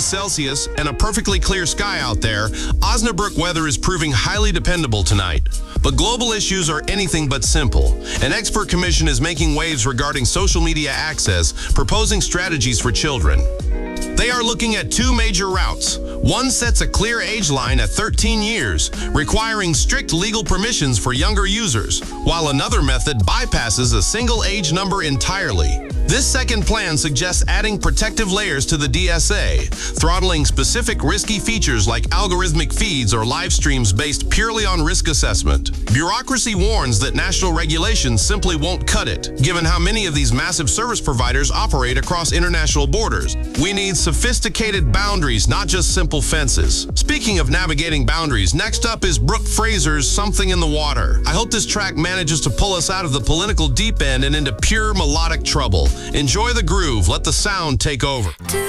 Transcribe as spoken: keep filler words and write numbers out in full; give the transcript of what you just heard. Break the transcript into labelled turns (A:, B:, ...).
A: Celsius and a perfectly clear sky out there, Osnabrück weather is proving highly dependable tonight. But global issues are anything but simple. An expert commission is making waves regarding social media access, proposing strategies for children. They are looking at two major routes. One sets a clear age line at thirteen years, requiring strict legal permissions for younger users, while another method bypasses a single age number entirely. This second plan suggests adding protective layers to the D S A, throttling specific risky features like algorithmic feeds or live streams based purely on risk assessment. Bureaucracy warns that national regulations simply won't cut it, given how many of these massive service providers operate across international borders. We need sophisticated boundaries, not just simple fences. Speaking of navigating boundaries, next up is Brooke Fraser's Something in the Water. I hope this track manages to pull us out of the political deep end and into pure melodic trouble. Enjoy the groove, let the sound take over.